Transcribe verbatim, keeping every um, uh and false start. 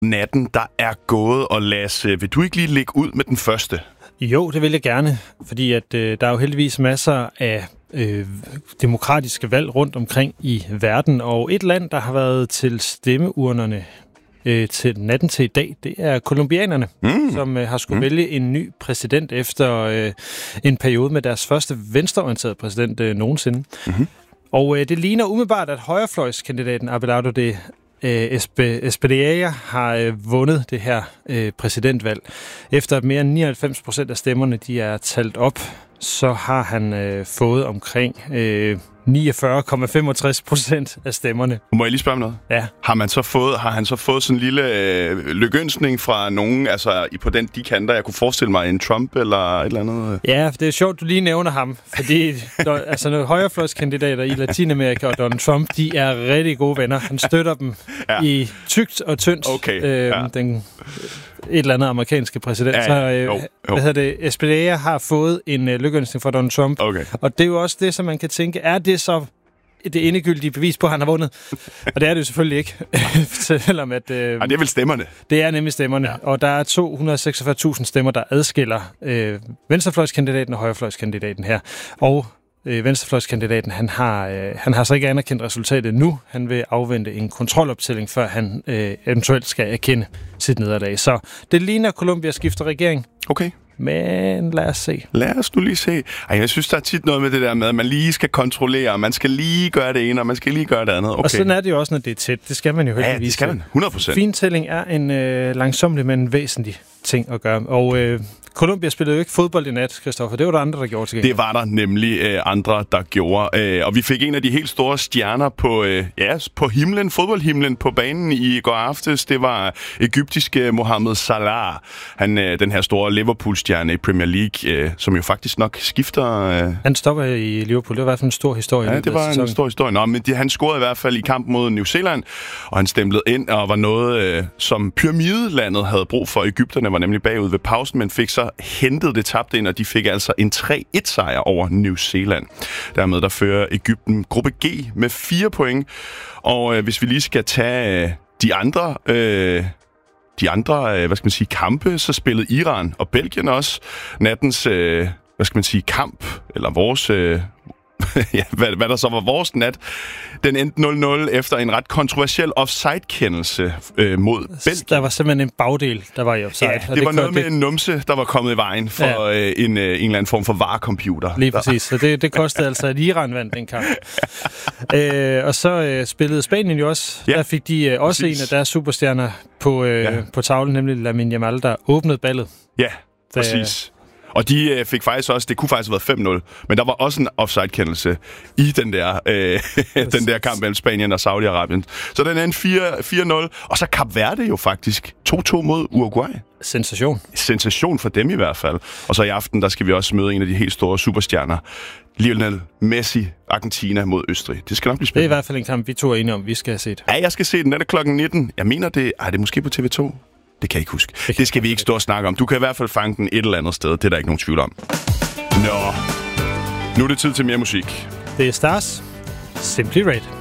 natten, der er gået. Og Lasse, vil du ikke lige lægge ud med den første? Jo, det vil jeg gerne, fordi at, øh, der er jo heldigvis masser af øh, demokratiske valg rundt omkring i verden, og et land, der har været til stemmeurnerne øh, til natten til i dag, det er colombianerne, mm. som øh, har skulle mm. vælge en ny præsident efter øh, en periode med deres første venstreorienterede præsident øh, nogensinde. Mm-hmm. Og øh, det ligner umiddelbart, at højrefløjskandidaten Abelardo de Espedilla har øh, vundet det her øh, præsidentvalg. Efter at mere end nioghalvfems procent af stemmerne de er talt op, så har han øh, fået omkring øh, niogfyrre komma femogtres procent af stemmerne. Må jeg lige spørge om noget? Ja. Har man så fået, har han så fået sådan en lille øh, lykønskning fra nogen, altså på den de kanter, jeg kunne forestille mig en Trump eller et eller andet? Ja, det er sjovt, du lige nævner ham, fordi der, altså nogle højrefløjskandidater i Latinamerika og Donald Trump, de er rigtig gode venner. Han støtter dem ja. i tykt og tyndt. Okay. Øh, ja. Den et eller andet amerikanske præsident. Ja, ja. Så øh, jo, jo. hvad hedder det? Espedilla har fået en øh, lykønskning fra Donald Trump. Okay. Og det er jo også det, som man kan tænke, er det så det endegyldige bevis på, at han har vundet? Og det er det jo selvfølgelig ikke. Selvom at, øh, Ej, det er vel stemmerne? Det er nemlig stemmerne. Ja. Og der er to hundrede og seksogfyrre tusind stemmer, der adskiller øh, venstrefløjskandidaten og højrefløjskandidaten her. Og øh, venstrefløjskandidaten, han har, øh, han har så ikke anerkendt resultatet nu. Han vil afvente en kontroloptælling, før han øh, eventuelt skal erkende sit nederlag. Så det ligner, at Colombia skifter regering. Okay. Men lad os se. Lad os nu lige se. Ej, jeg synes, der er tit noget med det der med, at man lige skal kontrollere, man skal lige gøre det ene, og man skal lige gøre det andet. Okay. Og sådan er det jo også, når det er tæt. Det skal man jo heldigvis. Ja, det skal man. hundrede procent. Fintælling er en øh, langsomlig, men væsentlig ting at gøre. Og øh, Colombia spillede jo ikke fodbold i nat, Christoffer. Det var der andre, der gjorde til gengæld. Det var der nemlig øh, andre, der gjorde. Øh, og vi fik en af de helt store stjerner på, øh, ja, på himlen, fodboldhimlen på banen i går aftes. Det var egyptiske Mohamed Salah. Han, øh, den her store Liverpool-stjerne i Premier League, øh, som jo faktisk nok skifter... Øh... Han stopper i Liverpool. Det var i hvert fald en stor historie. Ja, det var en stor historie. Nå, men de, han scorede i hvert fald i kampen mod New Zealand, og han stemplede ind og var noget, øh, som pyramidelandet havde brug for. Egypterne var nemlig bagud ved pausen, men fik så hentet det tabte ind, og de fik altså en tre et sejr over New Zealand. Dermed der fører Egypten gruppe G med fire point. Og øh, hvis vi lige skal tage øh, de andre... Øh, De andre, øh, hvad skal man sige, kampe, så spillede Iran og Belgien også nattens, øh, hvad skal man sige, kamp, eller vores, øh, ja, hvad, hvad der så var vores nat. Den endte nul nul efter en ret kontroversiel offside-kendelse øh, mod Belgien. Der var simpelthen en bagdel, der var i offside. Ja, det, det var noget med en numse, der var kommet i vejen for ja. øh, en, øh, en eller anden form for varecomputer. Lige præcis, så det, det kostede altså, at Iran vandt den kamp. øh, og så øh, spillede Spanien jo også. Ja, der fik de øh, også præcis. en af deres superstjerner på, øh, ja. på tavlen, nemlig Lamine Yamal, der åbnede ballet. Ja, præcis. Og de øh, fik faktisk også, det kunne faktisk have været fem nul, men der var også en offside-kendelse i den der, øh, den der kamp mellem Spanien og Saudi-Arabien. Så den er en fire nul, og så Kap Verde jo faktisk to to mod Uruguay. Sensation. Sensation for dem i hvert fald. Og så i aften, der skal vi også møde en af de helt store superstjerner, Lionel Messi, Argentina mod Østrig. Det skal nok blive spændende. Det er i hvert fald en kamp, vi to er enige om, vi skal have set. Ja, jeg skal se den. Den er klokken nitten. Jeg mener, det er det måske på T V to. Det kan jeg ikke huske. Det, det skal vi ikke stå og snakke om. Du kan i hvert fald fange den et eller andet sted. Det er der ikke nogen tvivl om. Nå, nu er det tid til mere musik. Det er Stars. Simply Red.